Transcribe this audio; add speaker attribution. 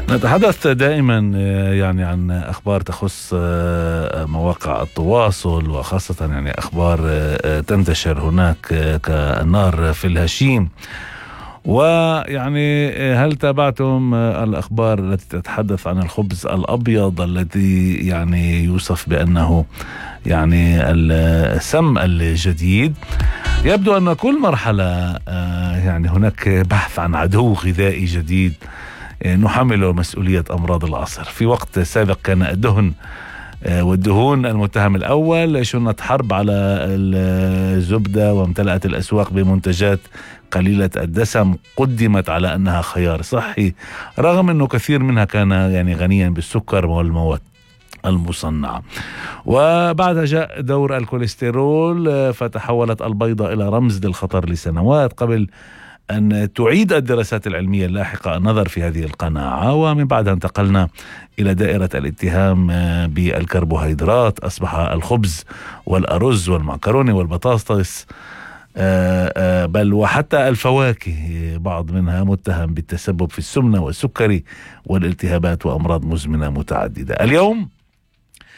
Speaker 1: نتحدث دائما يعني عن أخبار تخص مواقع التواصل، وخاصة يعني أخبار تنتشر هناك كالنار في الهشيم. ويعني هل تابعتم الأخبار التي تتحدث عن الخبز الأبيض الذي يعني يوصف بأنه يعني السم الجديد؟ يبدو أن كل مرحلة يعني هناك بحث عن عدو غذائي جديد نحمله مسؤولية أمراض العصر. في وقت سابق كان الدهن والدهون المتهم الأول، شنت حرب على الزبدة وامتلأت الأسواق بمنتجات قليلة الدسم قدمت على أنها خيار صحي، رغم أنه كثير منها كان يعني غنيا بالسكر والمواد المصنعة. وبعدها جاء دور الكوليسترول، فتحولت البيضة إلى رمز للخطر لسنوات قبل أن تعيد الدراسات العلمية اللاحقة النظر في هذه القناعة. ومن بعدها انتقلنا إلى دائرة الاتهام بالكربوهيدرات. أصبح الخبز والأرز والمعكرونة والبطاطس بل وحتى الفواكه بعض منها متهم بالتسبب في السمنة والسكري والالتهابات وأمراض مزمنة متعددة. اليوم